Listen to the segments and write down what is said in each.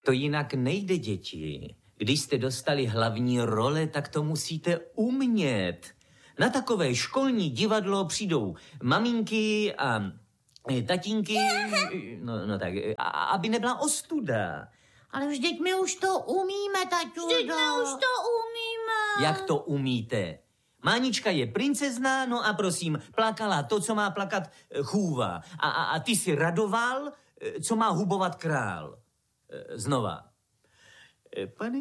To jinak nejde, děti. Když jste dostali hlavní role, tak to musíte umět. Na takové školní divadlo přijdou maminky a tatínky, no tak, aby nebyla ostuda. Ale vždyť my už to umíme, taťudo. Vždyť my už to umíme. Jak to umíte? Mánička je princezna, no a prosím, plakala to, co má plakat chůva. A ty si radoval, co má hubovat král. Znova. Pane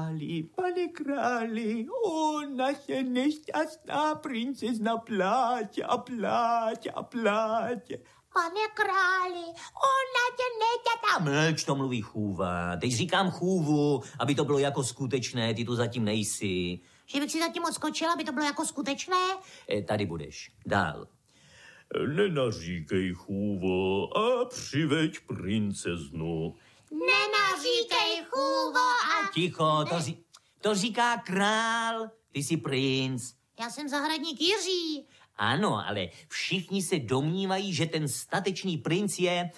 králi, o, naše nešťastná princezna pláče a pláče a pláče. Pane králi, ona tě neťatá. Mlč, to mluví chůva. Teď říkám chůvu, aby to bylo jako skutečné, ty tu zatím nejsi. Že bych si zatím odskočila, aby to bylo jako skutečné? Tady budeš. Dál. Nenaříkej, chůvo, a přiveď princeznu. Nenaříkej, chůvo, a... Ticho, to říká král, ty jsi princ. Já jsem zahradník Jiří. Ano, ale všichni se domnívají, že ten statečný princ je,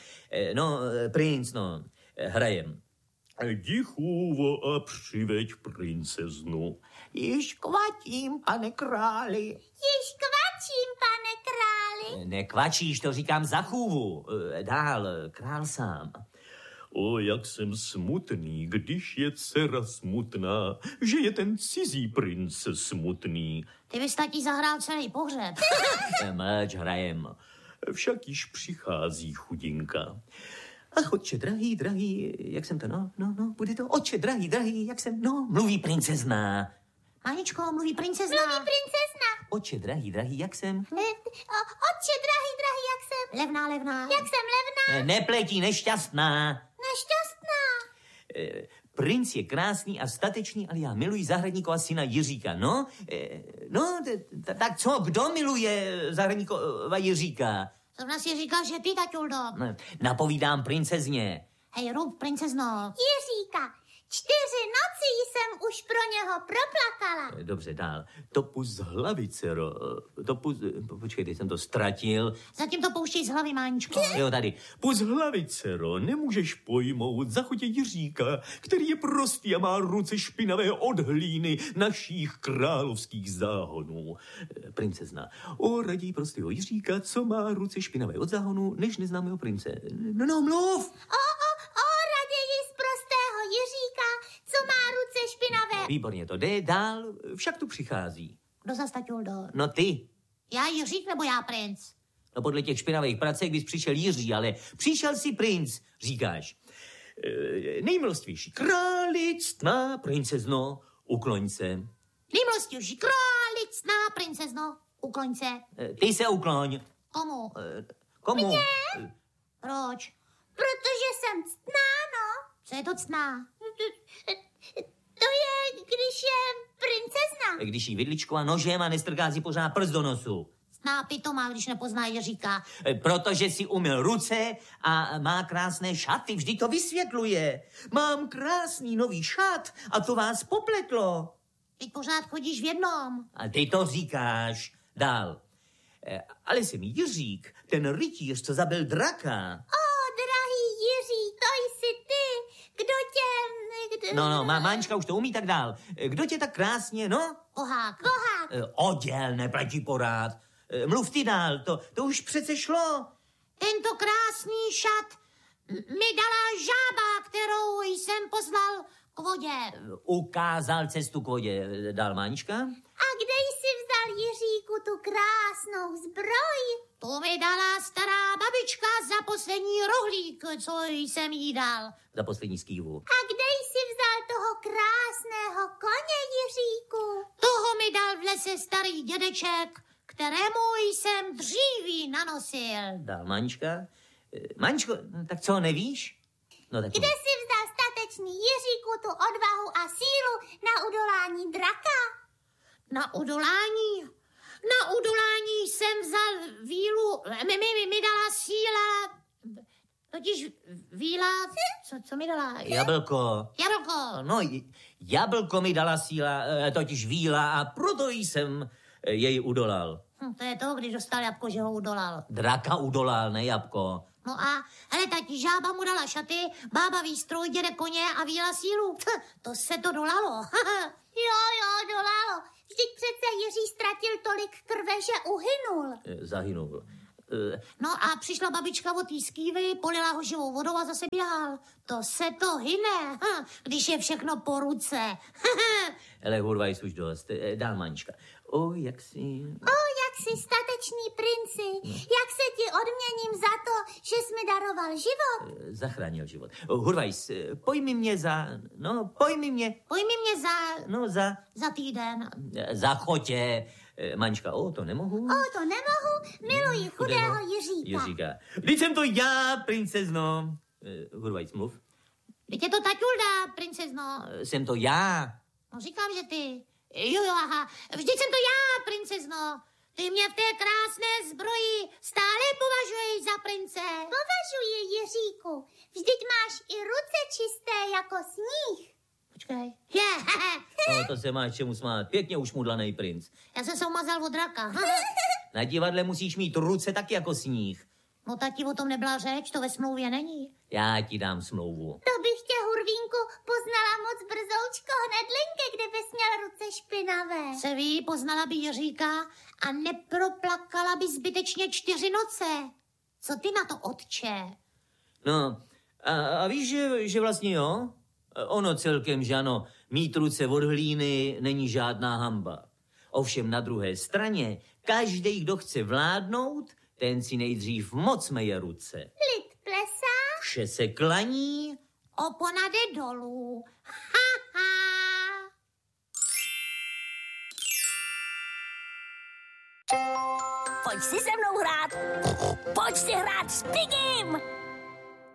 hrajem. Jdi, chůvo, a přiveď princeznu. Již kvatím, pane králi. Již kvačím, pane králi. Nekvačíš, to říkám za chůvu. Dál, král sám. O, jak jsem smutný, když je dcera smutná, že je ten cizí princ smutný. Ty bys tatí zahrál celý pohřeb. Mlč, hrajem. Však již přichází chudinka. Ach, otče drahý, jak jsem to, bude to, otče drahý, jak jsem, mluví princezna. Máničko, mluví princezna. Mluví princezna. Otče drahý, jak jsem? Otče drahý, jak jsem? Levná. Jak jsem levná? Nepletí, nešťastná. Nešťastná. Princ je krásný a statečný, ale já miluji zahradníkova syna Jiříka, tak co, kdo miluje zahradníkova Jiříka? Zrovna si říkal, že ty, taťuldo. Napovídám princezně. Hej, Rub, princezno. Jiříka, 4 noci jsem už pro něho proplakala. Dobře, dál. To pus z hlavy, dcero. Počkej, teď jsem to ztratil. Zatím to pouštěj z hlavy, Máničko. Jo, tady. Pus z hlavy, dcero, nemůžeš pojmout za chutě Jiříka, který je prostý a má ruce špinavé od hlíny našich královských záhonů. Princezna. O raději prostého Jiříka, co má ruce špinavé od záhonu, než neznámého prince. No, mluv! Raději z prostého Jiříka, co má ruce špinavé. Výborně, to jde dál, však tu přichází. Kdo zas, taťuldo? No ty. Já Jiřík nebo já princ? No podle těch špinavých pracek bys přišel Jiří, ale přišel si princ, říkáš. Nejmilostvější králi, ctná princezno, ukloň se. Nejmilostvější králi, ctná princezno, ukloň se. Ty se ukloň. Komu? Komu? Mně? Proč? Protože jsem ctná, no. Co je to ctná? To je, když je princezna. Když jí vidličková nožem a nestrká si pořád prst do nosu. Ctná pitomá, když nepozná Jiříka. Protože si umyl ruce a má krásné šaty, vždy to vysvětluje. Mám krásný nový šat a to vás popletlo. Teď pořád chodíš v jednom. A ty to říkáš. Dál. Ale jsem Jiřík, ten rytíř, co zabil draka. Drahý Jiří, to jsi ty. Kdo tě... Mánička už to umí, tak dál. Kdo tě tak krásně, Kohák. Oděl, neplatí porád. Mluv ty dál, to už přece šlo. Tento krásný šat mi dala žába, kterou jsem poslal k vodě. Ukázal cestu k vodě. Dál, Mánička? A kde jsi vzal, Jiříku, tu krásnou zbroj? To mi dala stará babička za poslední rohlík, co jsem jí dal. Za poslední skývu. A kde jsi vzal toho krásného koně, Jiříku? Toho mi dal v lese starý dědeček, kterému jsem dříví nanosil. Dál, Mánička? Máničko, tak co, nevíš? No tak... Kde jsi vzal statečný Jiříku tu odvahu a sílu na udolání draka? Na udolání jsem vzal vílu, mi dala síla, totiž víla, co mi dala? Jablko. No, jablko mi dala síla, totiž víla a proto jsem jej udolal. To je to, když dostal jabko, že ho udolal. Draka udolal, ne jabko. No a, hele, tati, žába mu dala šaty, bába výstroj, děde koně a víla sílu. To se to dolalo. Jo, dolalo. Vždyť přece Jiří ztratil tolik krve, že uhynul. Zahynul. No a přišla babička od té skývy, polila ho živou vodou a zase běhal. To se to hyne, když je všechno po ruce. Hele, Hurvajs, už dost. Dál, Manička. Jak jsi statečný princi, jak se ti odměním za to, že jsi mi daroval život? Zachránil život. Hurvajs, pojmi mě za... Pojmi mě Za týden. za chotě. Manička, to nemohu. To nemohu, miluji chudého Jiříka. Vždyť jsem to já, princezno. Hurvajs, mluv. Vždyť je to taťulda, princezno. Jsem to já. No říkám, že ty. Jo, aha. Vždyť jsem to já, princezno. Ty mě v té krásné zbroji stále považuješ za prince. Považuji, Jiříku. Vždyť máš i ruce čisté jako sníh. Počkej. To se máš čemu smát. Pěkně ušmudlanej princ. Já jsem se umazal od draka. Na divadle musíš mít ruce taky jako sníh. No tati, o tom nebyla řeč, to ve smlouvě není. Já ti dám smlouvu. To bych tě, Hurvínku, poznala moc brzoučko hnedlinky, kdybys měl ruce špinavé. Se ví, poznala by Jiříka a neproplakala by zbytečně 4 noce. Co ty na to, otče? No, a víš, že vlastně jo? Ono celkem, že ano, mít ruce od hlíny není žádná hamba. Ovšem na druhé straně, každý, kdo chce vládnout, ten si nejdřív moc meje ruce. Lid plesá. Vše se klaní. Opona jde dolů. Pojď si se mnou hrát. Pojď si hrát s Pigim.